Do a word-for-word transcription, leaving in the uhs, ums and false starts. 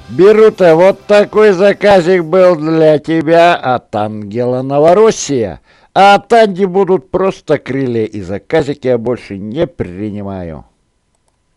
Берута, вот такой заказик был для тебя от Ангела Новороссия. А от Анди будут просто крылья, и заказики я больше не принимаю.